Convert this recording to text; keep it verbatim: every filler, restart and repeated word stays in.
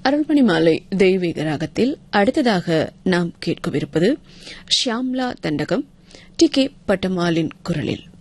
அருள்மணி மாலை தெய்வீக ராகத்தில் அடுத்ததாக நாம் கேட்கவிருப்பது ஷியாம்லா தண்டகம் டி கே பட்டமாலின் குரலில்.